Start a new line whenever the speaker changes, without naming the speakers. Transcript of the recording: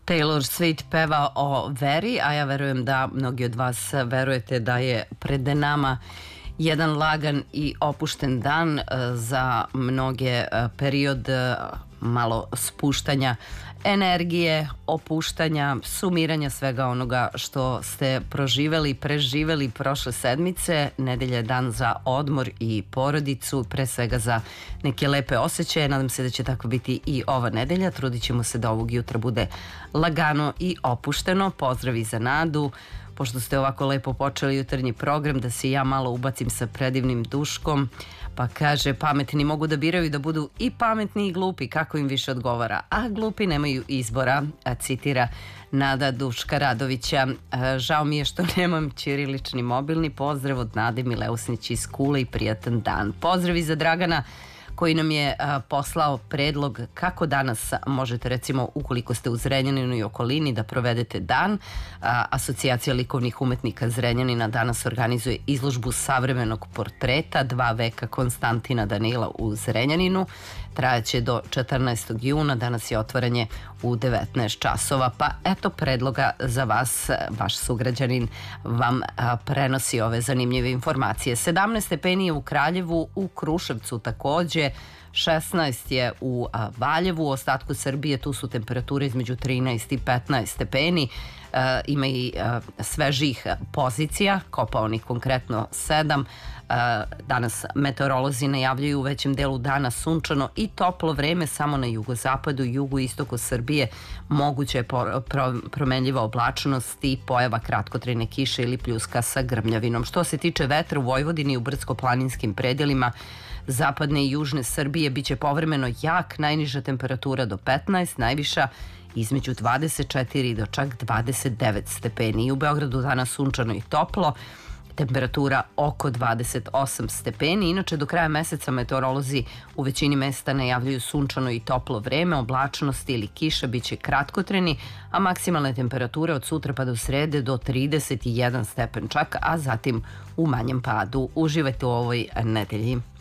Taylor Swift peva o veri, a ja verujem da mnogi od vas verujete da je pred nama jedan lagan i opušten dan, za mnoge period malo spuštanja energije, opuštanja, sumiranja svega onoga što ste proživeli, preživeli prošle sedmice. Nedelja je dan za odmor i porodicu, pre svega za neke lepe osjećaje. Nadam se da će tako biti i ova nedelja. Trudit ćemo se da ovog jutra bude lagano i opušteno. Pozdravi za Nadu. Pošto ste ovako lepo počeli jutarnji program, da se ja malo ubacim sa predivnim Duškom. Pa kaže, pametni mogu da biraju da budu i pametni i glupi, kako im više odgovara. A glupi nemaju izbora, citira Nada Duška Radovića. Žao mi je što nemam ćirilični mobilni. Pozdrav od Nade Mileusnić iz Kule i prijatan dan. Pozdravi za Dragana, koji nam je poslao predlog kako danas možete, recimo, ukoliko ste u Zrenjaninu i okolini, da provedete dan. Asocijacija likovnih umetnika Zrenjanina danas organizuje izložbu savremenog portreta 2 veka Konstantina Danila u Zrenjaninu. Trajaće do 14. juna, danas je otvaranje u 19 časova, pa eto predloga za vas. Vaš sugrađanin vam prenosi ove zanimljive informacije. 17 stepeni je u Kraljevu, u Kruševcu takođe, 16 je u Valjevu, u ostatku Srbije tu su temperature između 13 i 15 stepeni. Ima i svežih pozicija, Kopaonik konkretno 7. Danas meteorolozi najavljaju u većem delu dana sunčano i toplo vreme, samo na jugozapadu i jugoistoku Srbije moguće je promenljiva oblačnost i pojava kratkotrajne kiše ili pljuska sa grmljavinom. Što se tiče vetra u Vojvodini i u brdsko-planinskim predelima zapadne i južne Srbije biće povremeno jak, najniža temperatura do 15, najviša između 24 do čak 29 stepeni. I u Beogradu danas sunčano i toplo, temperatura oko 28 stepeni. Inače, do kraja meseca meteorolozi u većini mesta najavljuju sunčano i toplo vreme, oblačnosti ili kiša biće kratkotreni, a maksimalne temperature od sutra pa do srede do 31 stepen čak, a zatim u manjem padu. Uživajte u ovoj nedelji.